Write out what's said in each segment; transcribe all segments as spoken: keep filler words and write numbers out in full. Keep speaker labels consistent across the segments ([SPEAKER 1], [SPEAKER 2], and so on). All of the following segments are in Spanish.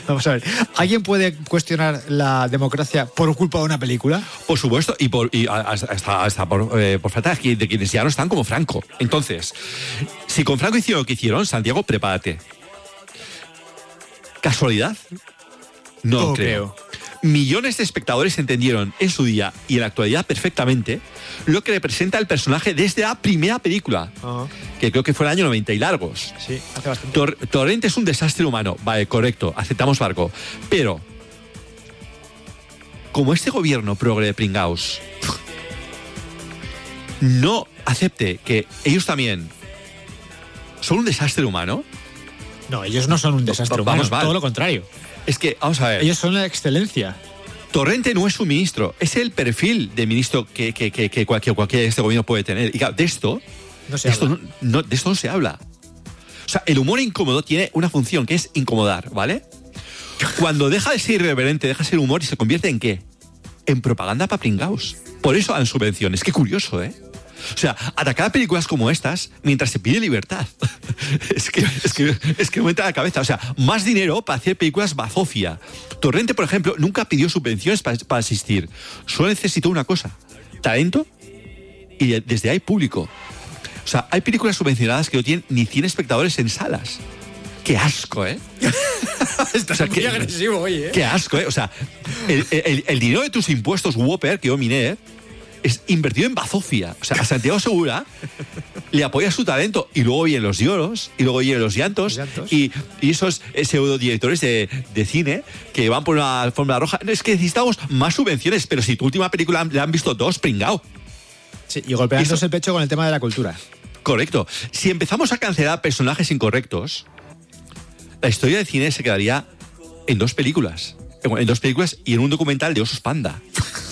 [SPEAKER 1] Vamos a ver, ¿alguien puede cuestionar la democracia por culpa de una película?
[SPEAKER 2] Por supuesto, y, por, y hasta, hasta por, eh, por falta de quienes ya no están como Franco. Entonces, si con Franco hicieron lo que hicieron, Santiago, prepárate. ¿Casualidad? No,
[SPEAKER 1] No
[SPEAKER 2] creo.
[SPEAKER 1] creo.
[SPEAKER 2] Millones de espectadores entendieron en su día y en la actualidad perfectamente lo que representa el personaje desde la primera película,
[SPEAKER 1] Uh-huh.
[SPEAKER 2] que creo que fue el año noventa y largos.
[SPEAKER 1] Sí, hace bastante.
[SPEAKER 2] Tor- Torrente es un desastre humano. Vale, correcto, aceptamos barco. Pero, como este gobierno progre de pringaos no acepte que ellos también son un desastre humano,
[SPEAKER 1] No, ellos no son un desastre
[SPEAKER 2] Vamos
[SPEAKER 1] humano,
[SPEAKER 2] mal.
[SPEAKER 1] todo lo contrario.
[SPEAKER 2] es que, vamos a ver,
[SPEAKER 1] Ellos son la excelencia.
[SPEAKER 2] Torrente no es un ministro, es el perfil de ministro que, que, que, que cualquier, cualquier de este gobierno puede tener. Y claro, de esto,
[SPEAKER 1] No se
[SPEAKER 2] de esto
[SPEAKER 1] habla.
[SPEAKER 2] no, no- de esto no se habla. O sea, el humor incómodo tiene una función que es incomodar, ¿vale? Cuando deja de ser irreverente, deja de ser humor y se convierte en ¿qué? En propaganda para pringaos. Por eso dan subvenciones. Qué curioso, ¿eh? O sea, atacar a películas como estas mientras se pide libertad. es que es que, es que me entra a la cabeza. O sea, más dinero para hacer películas bazofia. Torrente, por ejemplo, nunca pidió subvenciones para, para asistir. Solo necesitó una cosa: talento, y desde ahí público. O sea, hay películas subvencionadas que no tienen ni cien espectadores en salas. Qué asco, ¿eh?
[SPEAKER 1] Estás
[SPEAKER 2] O sea,
[SPEAKER 1] muy
[SPEAKER 2] que-
[SPEAKER 1] agresivo hoy, ¿eh?
[SPEAKER 2] Qué asco, ¿eh? O sea, el, el- el dinero de tus impuestos, Whopper, que yo miné, es invertido en bazofia. O sea, a Santiago Segura le apoya su talento y luego vienen los lloros y luego vienen los llantos,
[SPEAKER 1] Los llantos.
[SPEAKER 2] Y, y esos eh, pseudodirectores de, de cine que van por una alfombra roja. No, es que necesitamos más subvenciones, pero si tu última película la han visto dos, pringao.
[SPEAKER 1] Sí, y golpeándose
[SPEAKER 2] Eso-
[SPEAKER 1] el pecho con el tema de la cultura.
[SPEAKER 2] Correcto. Si empezamos a cancelar personajes incorrectos, la historia del cine se quedaría en dos películas. En en dos películas y en un documental de osos panda.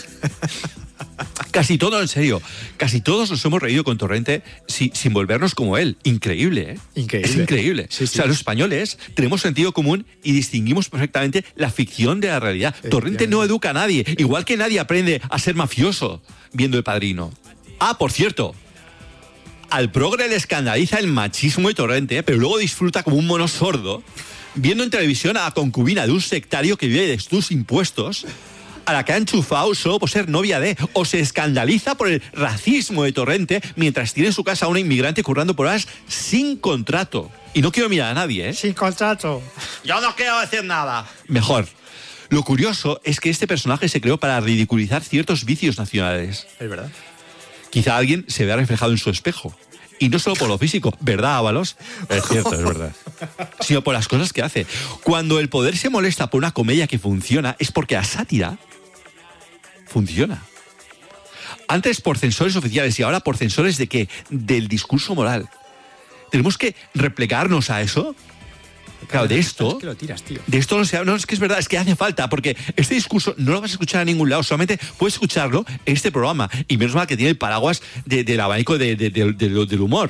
[SPEAKER 2] Casi todo, en serio, casi todos nos hemos reído con Torrente si- sin volvernos como él. Increíble, ¿eh?
[SPEAKER 1] Increíble.
[SPEAKER 2] Es increíble.
[SPEAKER 1] Sí, sí.
[SPEAKER 2] O sea, los españoles tenemos sentido común y distinguimos perfectamente la ficción de la realidad. Torrente no educa a nadie, igual que nadie aprende a ser mafioso viendo El Padrino. Ah, por cierto, al progre le escandaliza el machismo de Torrente, pero luego disfruta como un mono sordo viendo en televisión a la concubina de un sectario que vive de tus impuestos, a la que ha enchufado solo por ser novia de, o se escandaliza por el racismo de Torrente mientras tiene en su casa a una inmigrante currando por horas sin contrato. Y no quiero mirar a nadie, ¿eh?
[SPEAKER 1] Sin contrato.
[SPEAKER 2] Yo no quiero decir nada. Mejor. Lo curioso es que este personaje se creó para ridiculizar ciertos vicios nacionales.
[SPEAKER 1] Es verdad.
[SPEAKER 2] Quizá alguien se vea reflejado en su espejo. Y no solo por lo físico, ¿verdad, Ábalos? Es cierto, es verdad. Sino por las cosas que hace. Cuando el poder se molesta por una comedia que funciona, es porque la sátira funciona. Antes por censores oficiales y ahora por censores de qué? Del discurso moral. Tenemos que replegarnos a eso. Claro, de esto...
[SPEAKER 1] Es que lo tiras, tío.
[SPEAKER 2] De esto no se habla, no, es que es verdad, es que hace falta, porque este discurso no lo vas a escuchar a ningún lado, solamente puedes escucharlo en este programa, y menos mal que tiene el paraguas de- del abanico de- de- de- de- del humor.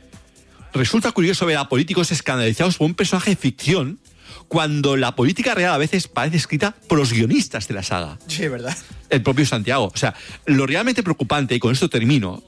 [SPEAKER 2] Resulta curioso ver a políticos escandalizados por un personaje de ficción, cuando la política real a veces parece escrita por los guionistas de la saga,
[SPEAKER 1] Sí, es verdad.
[SPEAKER 2] el propio Santiago. O sea, lo realmente preocupante, y con esto termino,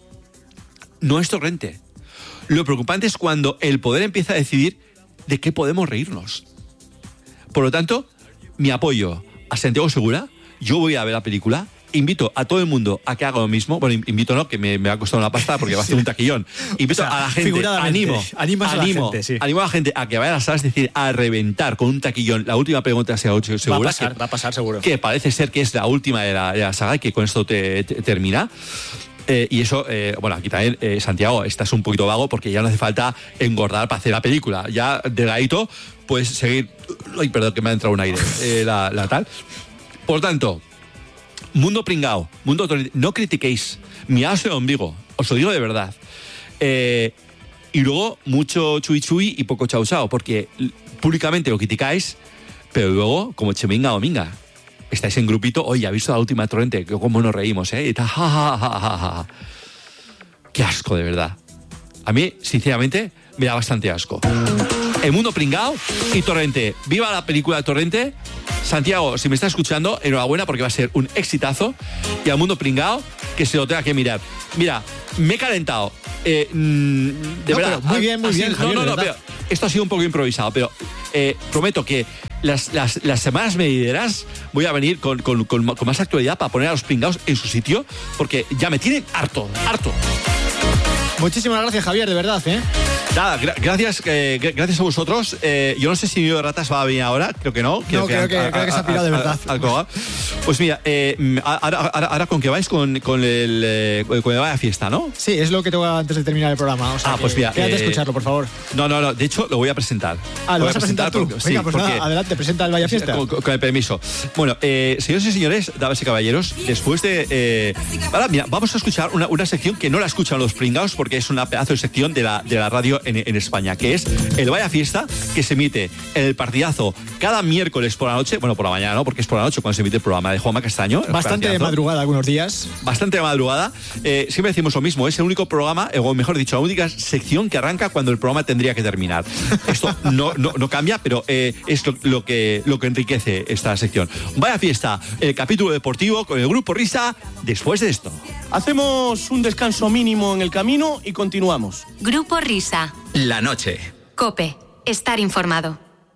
[SPEAKER 2] no es Torrente. Lo preocupante es cuando el poder empieza a decidir de qué podemos reírnos. Por lo tanto, mi apoyo a Santiago Segura. Yo voy a ver la película. Invito a todo el mundo a que haga lo mismo. Bueno, invito no, que me, me ha costado una pasta porque va a ser un taquillón. Invito
[SPEAKER 1] O sea,
[SPEAKER 2] a la gente,
[SPEAKER 1] figuradamente,
[SPEAKER 2] animo,
[SPEAKER 1] animas a la
[SPEAKER 2] animo,
[SPEAKER 1] gente, sí.
[SPEAKER 2] animo a la gente a que vaya a las salas, es decir, a reventar con un taquillón. La última pregunta sea ocho Segura.
[SPEAKER 1] Va a pasar,
[SPEAKER 2] que,
[SPEAKER 1] va a pasar seguro.
[SPEAKER 2] que parece ser que es la última de la, de la saga y que con esto te, te- termina. Eh, y eso, eh, bueno, aquí también, eh, Santiago, estás un poquito vago porque ya no hace falta engordar para hacer la película. Ya delgadito puedes seguir. Ay, perdón, que me ha entrado un aire. Eh, la, la tal. Por lo tanto, mundo pringao, mundo autoritario, no critiquéis. Miraos el ombligo, os lo digo de verdad. Eh, y luego, mucho chui chui y poco chau chau, porque l- públicamente lo criticáis, pero luego, como cheminga o minga. Estáis en grupito, oye, ¿has visto la última Torrente? Que cómo nos reímos, ¿eh? Y tal, ja, ja, ja, ja, ja. Qué asco, de verdad. A mí, sinceramente, me da bastante asco. El mundo pringao y Torrente. ¡Viva la película de Torrente! Santiago, si me estás escuchando, enhorabuena porque va a ser un exitazo. Y al mundo pringao, que se lo tenga que mirar. Mira, me he calentado eh, mm, de
[SPEAKER 1] no,
[SPEAKER 2] verdad.
[SPEAKER 1] Muy bien, muy
[SPEAKER 2] ha,
[SPEAKER 1] bien.
[SPEAKER 2] Ha sido,
[SPEAKER 1] Javier,
[SPEAKER 2] no, no, no, pero esto ha sido un poco improvisado, pero eh, prometo que las, las, las semanas venideras voy a venir con, con, con, con más actualidad para poner a los pringados en su sitio, porque ya me tienen harto, harto.
[SPEAKER 1] Muchísimas gracias, Javier, de verdad, ¿eh?
[SPEAKER 2] Nada, gra gracias, eh, gracias a vosotros. Eh, yo no sé si mi de ratas va a venir ahora, creo que no.
[SPEAKER 1] Creo, no, que, creo, que, a, creo que se ha pirado de verdad.
[SPEAKER 2] A, a, a, pues mira, eh, ahora, ahora, ahora con que vais con, con el eh, con el Vaya Fiesta, ¿no?
[SPEAKER 1] Sí, es lo que tengo antes de terminar el programa. O sea,
[SPEAKER 2] ah, pues mira.
[SPEAKER 1] Quédate
[SPEAKER 2] eh,
[SPEAKER 1] a escucharlo, por favor.
[SPEAKER 2] No, no, no, de hecho lo voy a presentar.
[SPEAKER 1] Ah, ¿lo vas a presentar, presentar tú?
[SPEAKER 2] Porque,
[SPEAKER 1] Venga,
[SPEAKER 2] sí,
[SPEAKER 1] pues
[SPEAKER 2] porque,
[SPEAKER 1] nada, adelante, presenta el Vaya Fiesta.
[SPEAKER 2] Con, con, con el permiso. Bueno, eh, señores y señores, damas y caballeros, después de... Eh, ahora, mira, vamos a escuchar una, una sección que no la escuchan los pringados porque es una pedazo de sección de la, de la radio en, en España, que es el Vaya Fiesta, que se emite el partidazo cada miércoles por la noche, bueno, por la mañana, ¿no? Porque es por la noche cuando se emite el programa de Juanma Castaño.
[SPEAKER 1] Bastante de madrugada algunos días.
[SPEAKER 2] Bastante de madrugada. Eh, siempre decimos lo mismo, es el único programa, o mejor dicho, la única sección que arranca cuando el programa tendría que terminar. Esto no, no, no cambia, pero eh, es lo, lo, que, lo que enriquece esta sección. Vaya Fiesta, el capítulo deportivo con el Grupo Risa, después de esto.
[SPEAKER 3] Hacemos un descanso mínimo en el camino y continuamos.
[SPEAKER 4] Grupo Risa.
[SPEAKER 5] La noche.
[SPEAKER 4] COPE. Estar informado.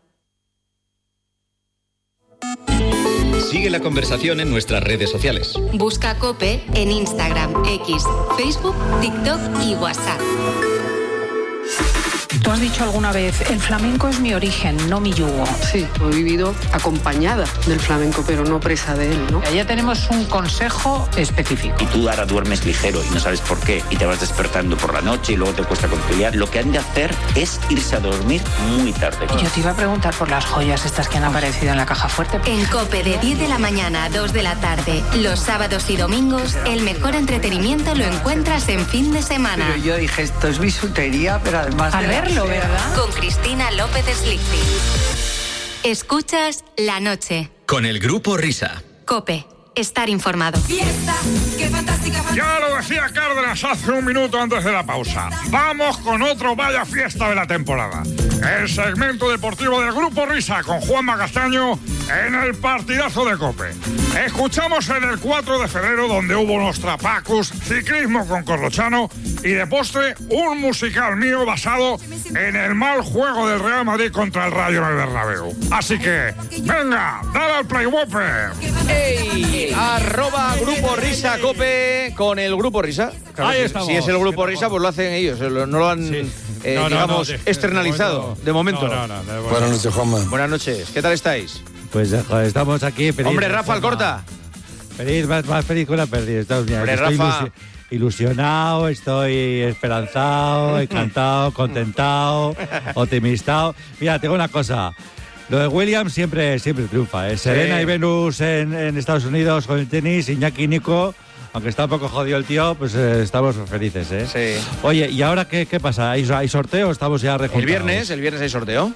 [SPEAKER 5] Sigue la conversación en nuestras redes sociales.
[SPEAKER 4] Busca COPE en Instagram, X, Facebook, TikTok y WhatsApp.
[SPEAKER 6] Tú has dicho alguna vez, el flamenco es mi origen, no mi yugo.
[SPEAKER 7] Sí, he vivido acompañada del flamenco, pero no presa de él, ¿no?
[SPEAKER 6] Ya tenemos un consejo específico.
[SPEAKER 8] Y tú ahora duermes ligero y no sabes por qué, y te vas despertando por la noche y luego te cuesta conciliar. Lo que han de hacer es irse a dormir muy tarde.
[SPEAKER 6] Yo te iba a preguntar por las joyas estas que han aparecido en la caja fuerte.
[SPEAKER 4] En COPE de diez de la mañana a dos de la tarde, los sábados y domingos, el mejor entretenimiento lo encuentras en fin de semana.
[SPEAKER 9] Pero yo dije, esto es bisutería, pero además...
[SPEAKER 6] A de verlo, ¿verdad?
[SPEAKER 4] Con Cristina López Slichting. Escuchas La Noche.
[SPEAKER 5] Con el Grupo Risa.
[SPEAKER 4] COPE. Estar informado.
[SPEAKER 10] Fiesta, qué fantástica, fantástica.
[SPEAKER 11] Ya lo decía Cárdenas hace un minuto antes de la pausa. Vamos con otro Vaya Fiesta de la temporada. El segmento deportivo del Grupo Risa con Juanma Castaño en el partidazo de COPE. Escuchamos en el cuatro de febrero, donde hubo unos trapacus, ciclismo con Corrochano y de postre un musical mío basado en el mal juego del Real Madrid contra el Rayo en el Bernabéu. Así que, venga, dale al play, Whopper.
[SPEAKER 3] ¡Ey! Arroba Grupo Risa COPE con el Grupo Risa. Claro,
[SPEAKER 1] Ahí
[SPEAKER 3] si,
[SPEAKER 1] estamos.
[SPEAKER 3] si es el Grupo Risa, pues lo hacen ellos, no lo han,
[SPEAKER 1] Sí.
[SPEAKER 3] eh,
[SPEAKER 1] No, no,
[SPEAKER 3] digamos,
[SPEAKER 1] no, de-
[SPEAKER 3] externalizado. De momento.
[SPEAKER 1] No, no, no, de momento.
[SPEAKER 12] Buenas noches, Juanma.
[SPEAKER 3] Buenas noches, ¿qué tal estáis?
[SPEAKER 13] Pues joder, estamos aquí. Feliz,
[SPEAKER 3] Hombre, Rafa
[SPEAKER 13] Juanma.
[SPEAKER 3] Alcorta.
[SPEAKER 13] Feliz, más, más feliz que una perdida. Estamos, mira,
[SPEAKER 3] Hombre,
[SPEAKER 13] estoy
[SPEAKER 3] Rafa.
[SPEAKER 13] ilusi- ilusionado, estoy esperanzado, encantado, contentado, optimistado. Mira, tengo una cosa. Lo de Williams siempre, siempre triunfa. ¿eh? Serena
[SPEAKER 3] Sí.
[SPEAKER 13] y Venus en, en Estados Unidos con el tenis, Iñaki y Nico, aunque está un poco jodido el tío, pues eh, estamos felices. ¿eh?
[SPEAKER 3] Sí.
[SPEAKER 13] Oye, ¿y ahora qué, qué pasa? ¿Hay, ¿Hay sorteo o estamos ya rejuntados?
[SPEAKER 3] El viernes, el viernes hay sorteo.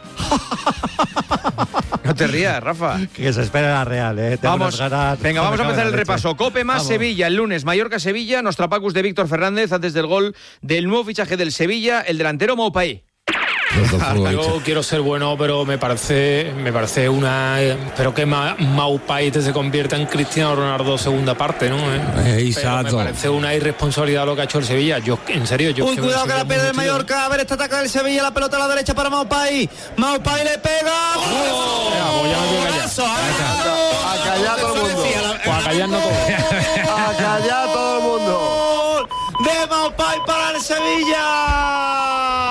[SPEAKER 3] No te rías, Rafa.
[SPEAKER 13] Que se espera la Real, ¿eh? Tengo
[SPEAKER 3] Vamos,
[SPEAKER 13] unas ganas-
[SPEAKER 3] venga, vamos a
[SPEAKER 13] me cago en
[SPEAKER 3] empezar
[SPEAKER 13] la
[SPEAKER 3] el
[SPEAKER 13] leche.
[SPEAKER 3] repaso. Cope más
[SPEAKER 13] Vamos.
[SPEAKER 3] Sevilla, el lunes. Mallorca-Sevilla, Nostrapacus de Víctor Fernández antes del gol del nuevo fichaje del Sevilla, el delantero Maupay.
[SPEAKER 14] Yo quiero ser bueno, pero me parece me parece una... Espero que Ma- Maupay se convierta en Cristiano Ronaldo segunda parte, ¿no? Eh,
[SPEAKER 12] Eh,
[SPEAKER 14] pero me parece una irresponsabilidad lo que ha hecho el Sevilla. Yo, en serio, yo...
[SPEAKER 15] Uy,
[SPEAKER 14] que
[SPEAKER 15] cuidado
[SPEAKER 14] me
[SPEAKER 15] que la
[SPEAKER 14] sorprende
[SPEAKER 15] pierde el
[SPEAKER 14] mucho.
[SPEAKER 15] Mallorca. A ver, este ataque del Sevilla, la pelota a la derecha para Maupay. Maupay le pega. ¡Gol!
[SPEAKER 14] Venga, pues ya me voy a callar.
[SPEAKER 15] ¡Golazo! ¡Ha
[SPEAKER 12] A callar todo el mundo.
[SPEAKER 14] Pues a callar no todo.
[SPEAKER 12] A callar todo el mundo.
[SPEAKER 15] ¡Gol de Maupay para el Sevilla!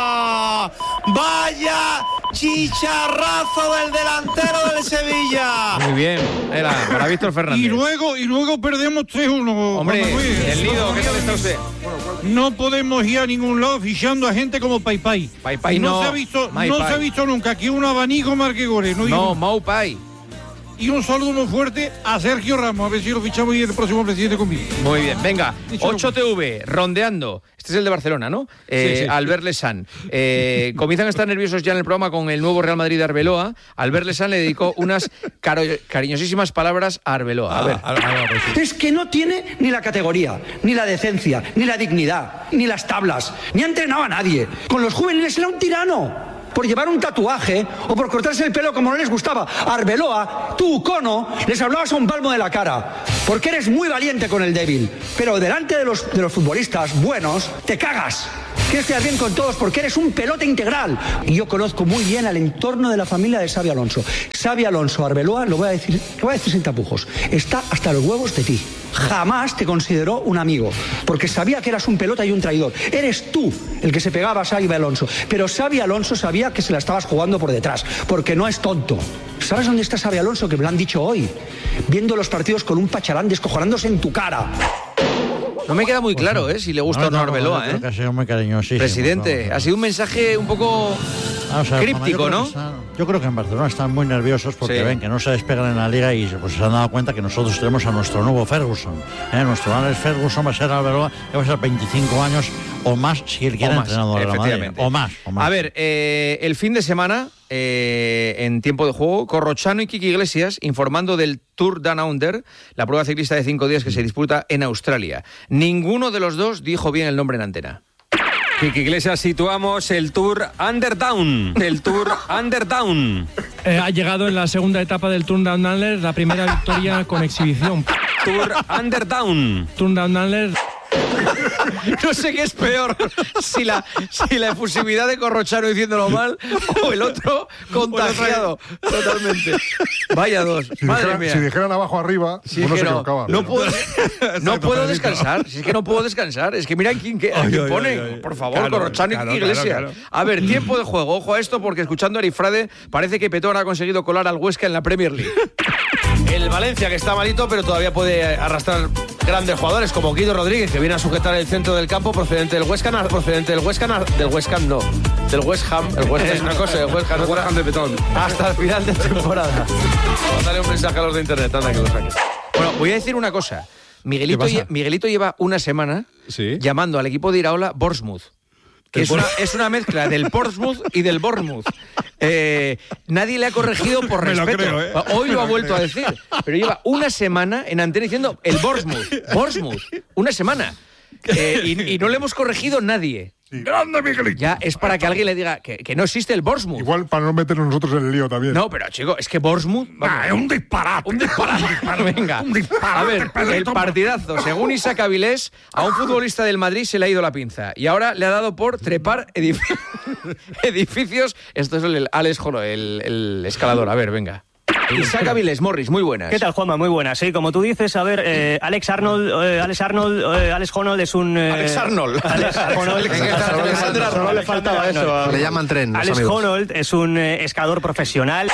[SPEAKER 15] ¡Vaya chicharrazo del delantero del Sevilla!
[SPEAKER 3] Muy bien, era para Víctor Fernández.
[SPEAKER 11] Y luego, y luego perdemos tres uno.
[SPEAKER 3] Hombre,
[SPEAKER 11] Juan Manuel.
[SPEAKER 3] el Lido, ¿qué tal está usted?
[SPEAKER 11] No podemos ir a ningún lado fichando a gente como Pai Pai.
[SPEAKER 3] Pai Pai no,
[SPEAKER 11] se ha visto,
[SPEAKER 3] Mai
[SPEAKER 11] no
[SPEAKER 3] Pai.
[SPEAKER 11] se ha visto nunca que un abanico marque goles. No,
[SPEAKER 3] No,
[SPEAKER 11] y,
[SPEAKER 3] Maupay.
[SPEAKER 11] y un saludo muy fuerte a Sergio Ramos, a ver si lo fichamos y el próximo presidente conmigo.
[SPEAKER 3] Muy bien, venga.
[SPEAKER 11] Dicho
[SPEAKER 3] ocho T V, rondeando. Este es el de Barcelona, ¿no? Eh,
[SPEAKER 11] Sí, sí.
[SPEAKER 3] Albert Lesan. Eh, comienzan a estar nerviosos ya en el programa con el nuevo Real Madrid de Arbeloa. Albert Lesan le dedicó unas caro- cariñosísimas palabras a Arbeloa. A ver.
[SPEAKER 9] Es que no tiene ni la categoría, ni la decencia, ni la dignidad, ni las tablas, ni ha entrenado a nadie. Con los juveniles era un tirano. por llevar un tatuaje o por cortarse el pelo como no les gustaba. Arbeloa, tú, Cono, les hablabas a un palmo de la cara, porque eres muy valiente con el débil. Pero delante de los, de los futbolistas buenos, te cagas. Quieres quedar bien con todos porque eres un pelote integral. Y yo conozco muy bien al entorno de la familia de Xabi Alonso. Xabi Alonso, Arbeloa, lo voy a decir, lo voy a decir sin tapujos, está hasta los huevos de ti. Jamás te consideró un amigo, porque sabía que eras un pelota y un traidor. Eres tú el que se pegaba a Xabi Alonso. Pero Xabi Alonso sabía que se la estabas jugando por detrás, porque no es tonto. ¿Sabes dónde está Xabi Alonso? Que me lo han dicho hoy. Viendo los partidos con un pacharán descojonándose en tu cara.
[SPEAKER 3] No me queda muy claro, ¿eh? Si le gusta o no Arbeloa,
[SPEAKER 13] Creo
[SPEAKER 3] ¿eh?
[SPEAKER 13] que ha sido muy cariñosísimo.
[SPEAKER 3] Presidente,
[SPEAKER 13] ¿no?
[SPEAKER 3] ha sido un mensaje un poco
[SPEAKER 13] Vamos a ver,
[SPEAKER 3] críptico,
[SPEAKER 13] Juanma, yo creo
[SPEAKER 3] ¿no?
[SPEAKER 13] que está- yo creo que en Barcelona están muy nerviosos porque
[SPEAKER 3] Sí.
[SPEAKER 13] ven que no se despegan en la liga y pues, se han dado cuenta que nosotros tenemos a nuestro nuevo Ferguson. ¿eh? Nuestro Alex Ferguson va a ser Arbeloa, que va a ser veinticinco años o más si él quiere
[SPEAKER 3] O más,
[SPEAKER 13] entrenador de la Madrid.
[SPEAKER 3] efectivamente.
[SPEAKER 13] O más, o más.
[SPEAKER 3] A ver, eh, el fin de semana, eh, en tiempo de juego, Corrochano y Kiki Iglesias informando del Tour Down Under, la prueba ciclista de cinco días que se disputa en Australia. Ninguno de los dos dijo bien el nombre en antena.
[SPEAKER 16] Kiki Iglesias, situamos el Tour Underdown. El Tour Underdown.
[SPEAKER 17] Eh, ha llegado en la segunda etapa del Tour Down Under la primera victoria con exhibición.
[SPEAKER 16] Tour Underdown.
[SPEAKER 17] Tour Down Under.
[SPEAKER 3] No sé qué es peor, si la, si la efusividad de Corrochano diciéndolo mal o el otro contagiado totalmente. Vaya dos,
[SPEAKER 18] Si,
[SPEAKER 3] madre
[SPEAKER 18] dijera-
[SPEAKER 3] mía.
[SPEAKER 18] si dijeran abajo arriba,
[SPEAKER 3] Si
[SPEAKER 18] uno
[SPEAKER 3] es
[SPEAKER 18] se
[SPEAKER 3] que no,
[SPEAKER 18] equivocaba.
[SPEAKER 3] no puedo, no puedo
[SPEAKER 18] Pedrito.
[SPEAKER 3] descansar, si es que no puedo descansar, es que mira quién, que, a
[SPEAKER 18] Ay,
[SPEAKER 3] quién
[SPEAKER 18] ay,
[SPEAKER 3] pone,
[SPEAKER 18] ay, ay.
[SPEAKER 3] por favor,
[SPEAKER 18] Claro,
[SPEAKER 3] Corrochano y
[SPEAKER 18] claro,
[SPEAKER 3] Kiki
[SPEAKER 18] claro,
[SPEAKER 3] Iglesias.
[SPEAKER 18] claro.
[SPEAKER 3] A ver, tiempo de juego, ojo a esto porque escuchando a Arifrade parece que Petón ha conseguido colar al Huesca en la Premier League.
[SPEAKER 19] El Valencia, que está malito, pero todavía puede arrastrar grandes jugadores como Guido Rodríguez, que viene a sujetar el centro del campo procedente del West Ham, procedente del West Ham, del West Ham no, del West Ham. El West Ham es una cosa, el West Ham es otra.
[SPEAKER 16] de Petón.
[SPEAKER 19] Hasta el final de temporada. Dale un mensaje a los de internet, anda que lo saquen.
[SPEAKER 3] Bueno, voy a decir una cosa. Miguelito,
[SPEAKER 19] ¿Qué pasa?
[SPEAKER 3] lle- Miguelito lleva una semana llamando al equipo de Iraola Bournemouth. Que
[SPEAKER 19] ¿El
[SPEAKER 3] es una,
[SPEAKER 19] Bour-
[SPEAKER 3] es una mezcla del Portsmouth y del Bournemouth. Eh, nadie le ha corregido por
[SPEAKER 19] Me lo
[SPEAKER 3] respeto.
[SPEAKER 19] creo, ¿eh?
[SPEAKER 3] Hoy lo ha
[SPEAKER 19] Me lo
[SPEAKER 3] vuelto
[SPEAKER 19] creo.
[SPEAKER 3] a decir. Pero lleva una semana en antena diciendo el Bournemouth. Bournemouth. Una semana. Eh, y, y no le hemos corregido nadie.
[SPEAKER 18] ¡Grande, Miguelito!
[SPEAKER 3] Ya es para que alguien le diga que, que no existe el Bournemouth.
[SPEAKER 18] Igual para no meternos nosotros en el lío también.
[SPEAKER 3] No, pero chico, es que Bournemouth.
[SPEAKER 18] Ah, es un disparate.
[SPEAKER 3] Un disparate. Venga. A ver, el partidazo. Según Isaac Avilés, a un futbolista del Madrid se le ha ido la pinza. Y ahora le ha dado por trepar edif- edificios. Esto es el Alex Jolo, el, el escalador. A ver, venga. Isaac Avilés, Morris, muy buenas.
[SPEAKER 20] ¿Qué tal, Juanma? Muy buenas. Sí, como tú dices, a ver, eh, Alex Arnold, eh, Alex Arnold, eh, Alex Honnold es un... eh,
[SPEAKER 3] Alex Arnold.
[SPEAKER 20] Alex Honnold.
[SPEAKER 12] Solo le faltaba eso. Le llaman tren, los
[SPEAKER 20] Alex
[SPEAKER 12] amigos.
[SPEAKER 20] Honnold es un eh, escalador profesional.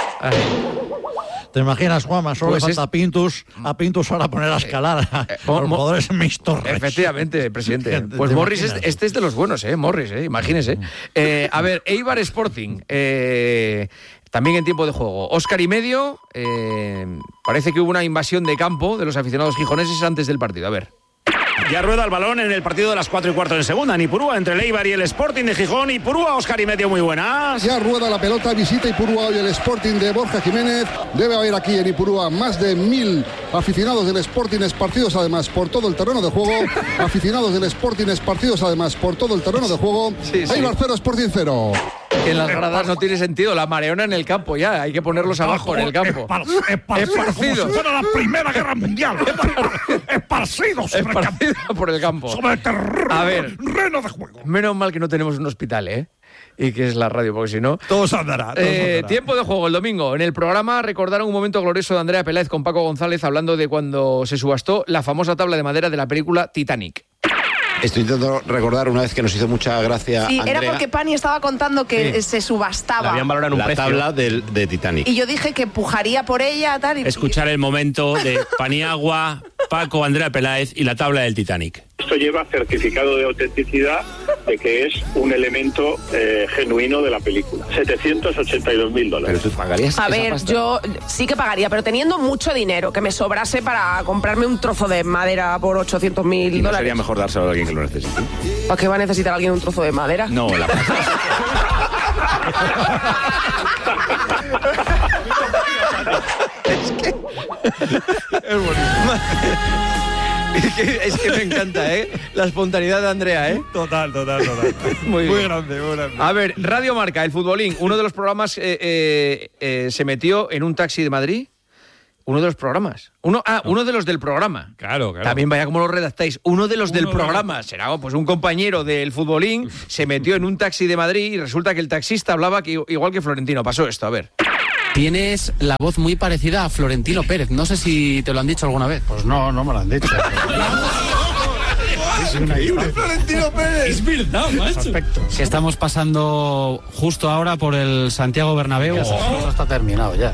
[SPEAKER 13] ¿Te imaginas, Juanma? Solo
[SPEAKER 3] Pues
[SPEAKER 13] le falta a Pintus, a Pintus ahora poner a escalar a
[SPEAKER 3] Mo-
[SPEAKER 13] los
[SPEAKER 3] Mo-
[SPEAKER 13] jugadores en mis torres.
[SPEAKER 3] Efectivamente, presidente.
[SPEAKER 13] ¿Te-
[SPEAKER 3] Pues
[SPEAKER 13] te
[SPEAKER 3] Morris,
[SPEAKER 13] imaginas?
[SPEAKER 3] este, este es de los buenos, ¿eh? Morris, ¿eh? Imagínese. Eh, a ver, Eibar Sporting. Eh, también en tiempo de juego. Óscar y medio. eh, parece que hubo una invasión de campo de los aficionados gijoneses antes del partido. A ver.
[SPEAKER 21] Ya rueda el balón en el partido de las cuatro y cuarto en segunda. Nipurúa entre el Eibar y el Sporting de Gijón. Nipurúa, Óscar y medio, muy buenas.
[SPEAKER 22] Ya rueda la pelota, visita Ipurúa hoy el Sporting de Borja Jiménez. Debe haber aquí en Ipurúa más de mil aficionados del Sporting esparcidos además por todo el terreno de juego. Aficionados del Sporting esparcidos además por todo el terreno de juego.
[SPEAKER 3] Sí, sí.
[SPEAKER 22] Eibar cero, Sporting cero.
[SPEAKER 3] En las gradas no tiene sentido. La mareona en el campo ya. Hay que ponerlos abajo en el campo.
[SPEAKER 11] Esparcido, como si fuera la Primera Guerra Mundial. Esparcidos sobre el campo.
[SPEAKER 3] Esparcido por el campo.
[SPEAKER 11] Sobre el terreno
[SPEAKER 3] A ver.
[SPEAKER 11] de juego.
[SPEAKER 3] Menos mal que no tenemos un hospital, ¿eh? Y que es la radio, porque si no...
[SPEAKER 1] Todos andará. todos
[SPEAKER 3] Eh,
[SPEAKER 1] andará.
[SPEAKER 3] tiempo de juego el domingo. En el programa recordaron un momento glorioso de Andrea Peláez con Paco González hablando de cuando se subastó la famosa tabla de madera de la película Titanic.
[SPEAKER 23] Estoy intentando recordar una vez que nos hizo mucha gracia
[SPEAKER 24] Sí,
[SPEAKER 23] Andrea,
[SPEAKER 24] era porque Pani estaba contando que
[SPEAKER 23] Sí.
[SPEAKER 24] se subastaba.
[SPEAKER 23] la tabla del, de Titanic.
[SPEAKER 24] Y yo dije que pujaría por ella, tal. Y,
[SPEAKER 21] Escuchar el momento de Paniagua, Paco, Andrea Peláez y la tabla del Titanic.
[SPEAKER 25] Esto lleva certificado de autenticidad de que es un elemento eh, genuino de la película. setecientos ochenta y dos mil dólares.
[SPEAKER 23] ¿Pero tú pagarías
[SPEAKER 24] A
[SPEAKER 23] esa
[SPEAKER 24] ver,
[SPEAKER 23] pasta?
[SPEAKER 24] yo sí que pagaría, pero teniendo mucho dinero, que me sobrase para comprarme un trozo de madera por ochocientos mil
[SPEAKER 23] ¿Y no
[SPEAKER 24] dólares.
[SPEAKER 23] sería mejor dárselo a alguien que lo necesite?
[SPEAKER 24] ¿Para qué va a necesitar alguien un trozo de madera?
[SPEAKER 23] No, la pasta.
[SPEAKER 3] Es Es que, es que me encanta, ¿eh? La espontaneidad de Andrea, ¿eh?
[SPEAKER 13] Total, total, total.
[SPEAKER 3] Muy,
[SPEAKER 13] muy
[SPEAKER 3] bien.
[SPEAKER 13] grande, muy grande.
[SPEAKER 3] A ver, Radio Marca, el futbolín, uno de los programas eh, eh, eh, se metió en un taxi de Madrid. Uno de los programas. Uno, ah, no. uno de los del programa.
[SPEAKER 13] Claro, claro.
[SPEAKER 3] También vaya como lo redactáis. Uno de los
[SPEAKER 13] uno
[SPEAKER 3] del
[SPEAKER 13] de
[SPEAKER 3] programa.
[SPEAKER 13] los...
[SPEAKER 3] Será pues un compañero del futbolín, se metió en un taxi de Madrid y resulta que el taxista hablaba que, igual que Florentino. Pasó esto, a ver.
[SPEAKER 2] Tienes la voz muy parecida a Florentino Pérez. No sé si te lo han dicho alguna vez.
[SPEAKER 5] Pues no, no me lo han dicho.
[SPEAKER 13] Es increíble, Florentino Pérez. Es verdad, macho.
[SPEAKER 2] Que estamos pasando justo ahora por el Santiago Bernabéu.
[SPEAKER 5] Eso está terminado ya.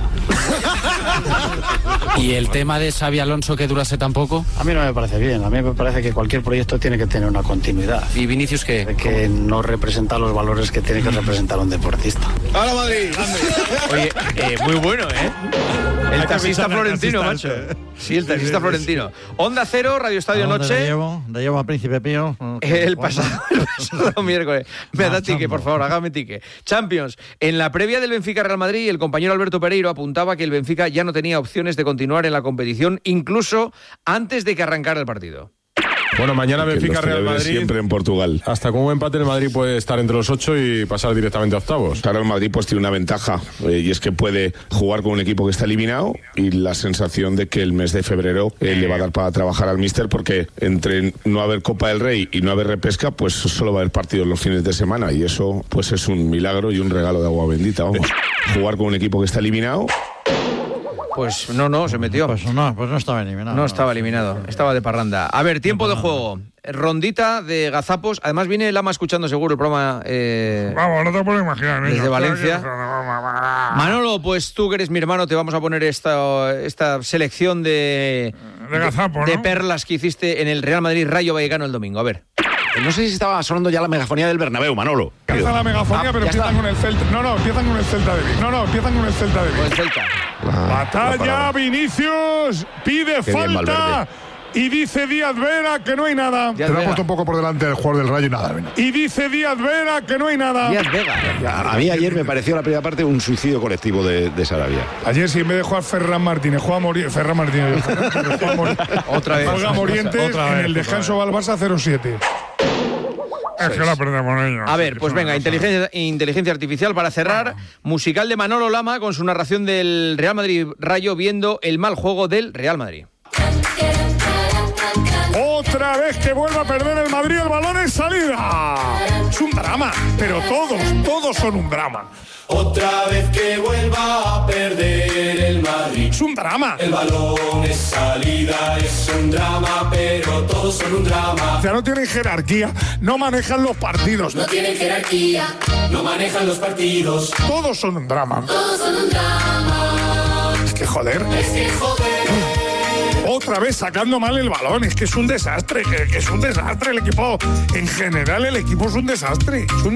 [SPEAKER 2] ¿Y el tema de Xabi Alonso que durase tan poco?
[SPEAKER 5] A mí no me parece bien. A mí me parece que cualquier proyecto tiene que tener una continuidad.
[SPEAKER 2] ¿Y Vinicius qué?
[SPEAKER 5] De que no representa los valores que tiene que representar un deportista.
[SPEAKER 3] ¡Hala, Madrid! Oye, eh, muy bueno, ¿eh? El taxista Florentino, macho. Sí, el taxista Florentino. Onda Cero, Radio Estadio Noche.
[SPEAKER 6] Te llevo, te llevo a Príncipe Pío.
[SPEAKER 3] El pasado, el pasado miércoles. Me da tique, por favor, hágame tique. Champions. En la previa del Benfica-Real Madrid, el compañero Alberto Pereiro apuntaba que el Benfica ya no tenía opciones de continuar en la competición, incluso antes de que arrancara el partido.
[SPEAKER 7] Bueno, mañana Benfica-Real Madrid.
[SPEAKER 23] Siempre en Portugal.
[SPEAKER 7] Hasta con un empate el Madrid puede estar entre los ocho y pasar directamente a octavos.
[SPEAKER 23] Claro, el Madrid pues tiene una ventaja eh, y es que puede jugar con un equipo que está eliminado y la sensación de que el mes de febrero eh, le va a dar para trabajar al míster porque entre no haber Copa del Rey y no haber repesca, pues solo va a haber partidos los fines de semana y eso pues es un milagro y un regalo de agua bendita, vamos. Jugar con un equipo que está eliminado.
[SPEAKER 3] Pues no, no, se metió.
[SPEAKER 6] Pues no, pues no estaba eliminado.
[SPEAKER 3] No estaba eliminado, estaba de parranda. A ver, tiempo de juego. Rondita de gazapos. Además viene Lama escuchando seguro el programa. Eh,
[SPEAKER 11] vamos, no te puedo imaginar. Niño.
[SPEAKER 3] Desde Valencia. Manolo, pues tú que eres mi hermano, te vamos a poner esta, esta selección de,
[SPEAKER 11] de, gazapo,
[SPEAKER 3] de,
[SPEAKER 11] ¿no?
[SPEAKER 3] de perlas que hiciste en el Real Madrid Rayo Vallecano el domingo. A ver.
[SPEAKER 21] No sé si estaba sonando ya la megafonía del Bernabéu, Manolo.
[SPEAKER 11] Empieza la megafonía, ah, pero empiezan está. con el Celta. No, no, empiezan con el Celta de Vigo. No, no, empiezan con el Celta de Vigo.
[SPEAKER 3] Con el Celta.
[SPEAKER 11] Ah, Batalla, Vinicius, pide Qué falta. Y dice Díaz Vera que no hay nada.
[SPEAKER 18] Te lo ha puesto un poco por delante el jugador del Rayo y nada. Venga.
[SPEAKER 11] Y dice Díaz Vera que no hay nada.
[SPEAKER 3] Díaz Vega.
[SPEAKER 23] A mí ayer me pareció la primera parte un suicidio colectivo de, de Sarabia.
[SPEAKER 11] Ayer sí, en vez de jugar Ferran Martínez, juega Morientes. Ferran Martínez. Juega Mor
[SPEAKER 3] Otra vez.
[SPEAKER 11] Juega Morientes
[SPEAKER 3] otra vez,
[SPEAKER 11] en el descanso va al Barça cero siete. Es que la perdemos, niños.
[SPEAKER 3] A ver, pues venga, inteligencia, inteligencia artificial para cerrar. Musical de Manolo Lama con su narración del Real Madrid Rayo viendo el mal juego del Real Madrid.
[SPEAKER 11] Otra vez que vuelva a perder el Madrid, el balón en salida. Es un drama, pero todos, todos son un drama.
[SPEAKER 10] Otra vez que vuelva a perder el Madrid.
[SPEAKER 11] Es un drama.
[SPEAKER 10] El balón es salida, es un drama, pero todos son un drama.
[SPEAKER 11] O sea, no tienen jerarquía, no manejan los partidos.
[SPEAKER 10] No tienen jerarquía, no manejan los partidos.
[SPEAKER 11] Todos son un drama.
[SPEAKER 10] Todos son un drama.
[SPEAKER 11] Es que joder.
[SPEAKER 10] Es que joder.
[SPEAKER 11] Otra vez sacando mal el balón, es que es un desastre, que, que es un desastre el equipo. En general el equipo es un desastre. Es un